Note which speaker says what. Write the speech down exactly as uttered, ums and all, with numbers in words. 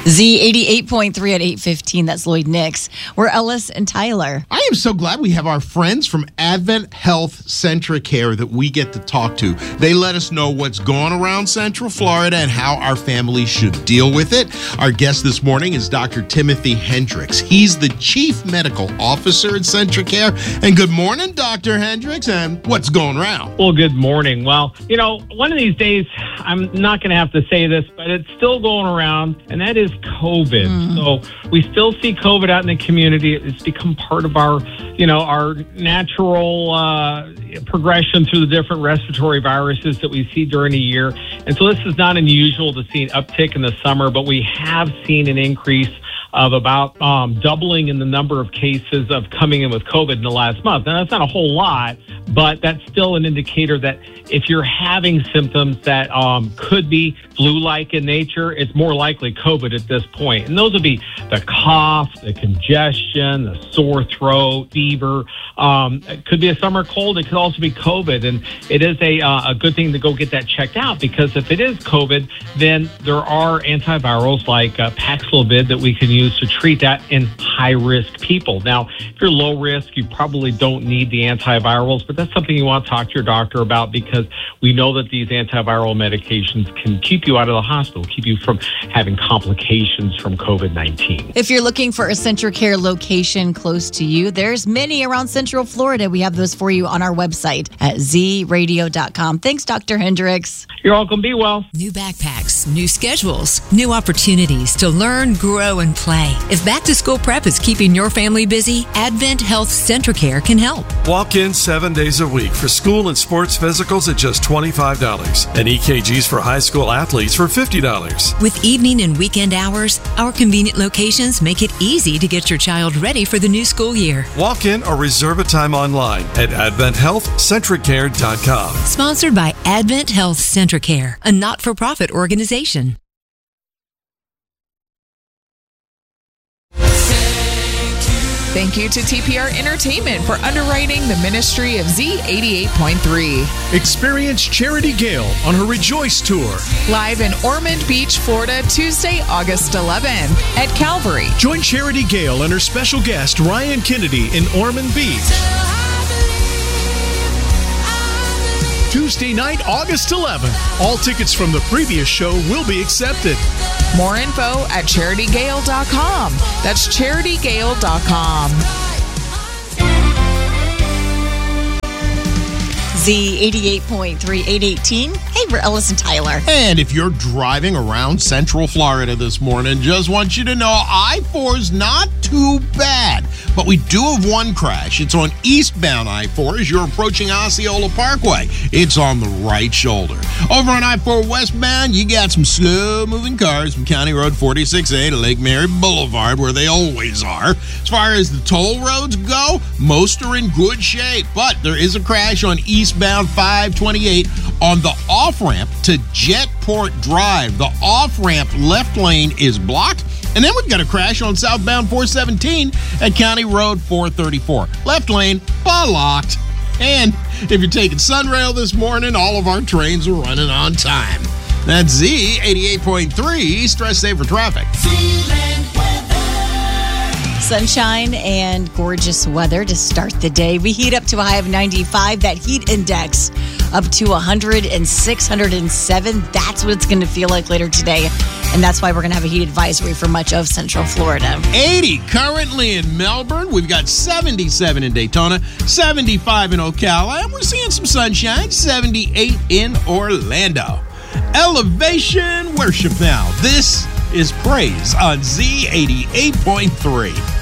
Speaker 1: Z eighty-eight point three at eight fifteen. That's Lloyd Nix. We're Ellis and Tyler.
Speaker 2: I am so glad we have our friends from Advent Health Centricare that we get to talk to. They let us know what's going around Central Florida and how our family should deal with it. Our guest this morning is Doctor Timothy Hendricks. He's the Chief Medical Officer at Centricare. And good morning, Doctor Hendricks. And what's going around?
Speaker 3: Well, good morning. Well, you know, one of these days, I'm not going to have to say this, but it's still going around, and that is COVID. Mm. So we still see COVID out in the community. It's become part of our, you know, our natural uh, progression through the different respiratory viruses that we see during the year. And so this is not unusual to see an uptick in the summer, but we have seen an increase of about um, doubling in the number of cases of coming in with COVID in the last month. Now, that's not a whole lot, but that's still an indicator that if you're having symptoms that um, could be flu-like in nature, it's more likely COVID at this point. And those would be the cough, the congestion, the sore throat, fever. Um, it could be a summer cold. It could also be COVID. And it is a, uh, a good thing to go get that checked out, because if it is COVID, then there are antivirals like uh, Paxlovid that we can use to treat that in high-risk people. Now, if you're low risk, you probably don't need the antivirals, but that's something you want to talk to your doctor about, because we know that these antiviral medications can keep you out of the hospital, keep you from having complications from COVID nineteen.
Speaker 1: If you're looking for a Centricare location close to you, there's many around Central Florida. We have those for you on our website at z radio dot com. Thanks, Doctor Hendricks.
Speaker 3: You're welcome. Be well.
Speaker 4: New backpacks, new schedules, new opportunities to learn, grow, and play. If back-to-school prep is keeping your family busy, Advent Health Centricare can help.
Speaker 5: Walk in seven days a week for school and sports physicals at just twenty-five dollars and E K Gs for high school athletes for fifty dollars.
Speaker 4: With evening and weekend hours, our convenient locations make it easy to get your child ready for the new school year.
Speaker 5: Walk in or reserve a time online at advent health centricare dot com.
Speaker 4: Sponsored by Advent Health Centricare, a not-for-profit organization.
Speaker 6: Thank you to T P R Entertainment for underwriting the ministry of Z eighty-eight point three.
Speaker 7: Experience Charity Gale on her Rejoice Tour.
Speaker 6: Live in Ormond Beach, Florida, Tuesday, August eleventh at Calvary.
Speaker 7: Join Charity Gale and her special guest, Ryan Kennedy, in Ormond Beach. Tuesday night, August eleventh. All tickets from the previous show will be accepted.
Speaker 6: More info at charity gale dot com. That's charity gale dot com.
Speaker 1: Z eighty-eight point three, eight eighteen. Hey, we're Ellis and Tyler.
Speaker 2: And if you're driving around Central Florida this morning, just want you to know I four's not too bad. But we do have one crash. It's on eastbound I four as you're approaching Osceola Parkway. It's on the right shoulder. Over on I four westbound, you got some slow-moving cars from County Road forty-six A to Lake Mary Boulevard, where they always are. As far as the toll roads go, most are in good shape. But there is a crash on eastbound five twenty-eight on the off-ramp to Jetport Drive. The off-ramp left lane is blocked. And then we've got a crash on southbound four seventeen at County Road four thirty-four. Left lane, blocked. And if you're taking Sunrail this morning, all of our trains are running on time. That's Z eighty-eight point three, Stress Saver Traffic.
Speaker 1: Sunshine and gorgeous weather to start the day. We heat up to a high of ninety-five. That heat index up to one hundred six, one hundred seven. That's what it's going to feel like later today. And that's why we're going to have a heat advisory for much of Central Florida.
Speaker 2: eighty currently in Melbourne. We've got seventy-seven in Daytona, seventy-five in Ocala, and we're seeing some sunshine, seventy-eight in Orlando. Elevation worship now. This is Praise on Z eighty-eight point three.